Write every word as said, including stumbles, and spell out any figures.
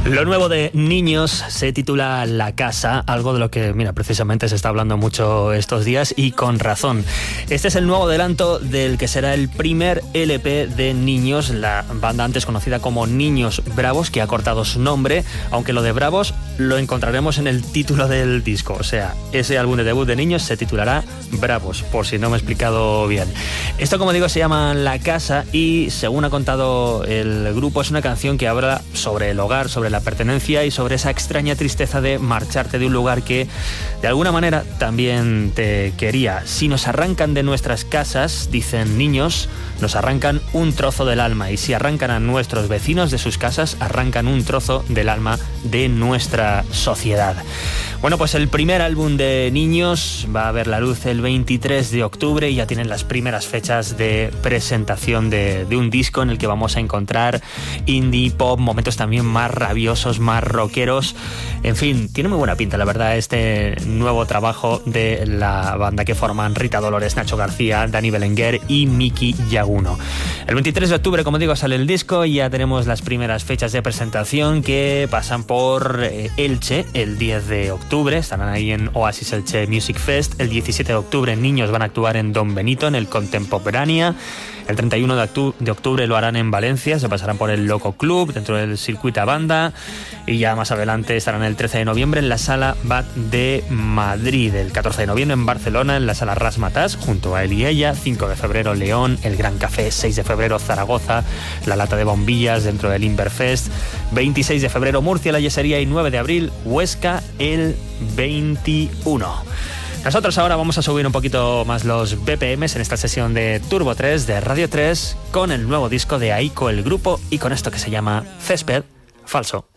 Lo nuevo de Niños se titula La Casa, algo de lo que, mira, precisamente se está hablando mucho estos días y con razón. Este es el nuevo adelanto del que será el primer L P de Niños, la banda antes conocida como Niños Bravos, que ha cortado su nombre, aunque lo de Bravos lo encontraremos en el título del disco. O sea, ese álbum de debut de Niños se titulará Bravos, por si no me he explicado bien. Esto, como digo, se llama La Casa y, según ha contado el grupo, es una canción que habla sobre el hogar, sobre la pertenencia y sobre esa extraña tristeza de marcharte de un lugar que de alguna manera también te quería. Si nos arrancan de nuestras casas, dicen Niños, nos arrancan un trozo del alma, y si arrancan a nuestros vecinos de sus casas, arrancan un trozo del alma de nuestra sociedad. Bueno, pues el primer álbum de Niños va a ver la luz el veintitrés de octubre y ya tienen las primeras fechas de presentación de, de un disco en el que vamos a encontrar indie, pop, momentos también más rabiosos, más rockeros. En fin, tiene muy buena pinta, la verdad, este nuevo trabajo de la banda que forman Rita Dolores, Nacho García, Dani Belenguer y Miki Yaguno. El veintitrés de octubre, como digo, sale el disco y ya tenemos las primeras fechas de presentación que pasan por eh, Elche el diez de octubre. Estarán ahí en Oasis Elche Music Fest. El diecisiete de octubre Niños van a actuar en Don Benito, en el Contemporánea. El treinta y uno de octubre lo harán en Valencia, se pasarán por el Loco Club, dentro del Circuito Banda, y ya más adelante estarán el trece de noviembre en la Sala Bat de Madrid, el catorce de noviembre en Barcelona, en la Sala Razzmatazz, junto a él y ella, cinco de febrero León, el Gran Café, seis de febrero Zaragoza, la Lata de Bombillas dentro del Inverfest, veintiséis de febrero Murcia, la Yesería, y nueve de abril Huesca, el veintiuno. Nosotros ahora vamos a subir un poquito más los B P Ms en esta sesión de Turbo tres de Radio tres con el nuevo disco de Aiko, el grupo, y con esto que se llama Césped Falso.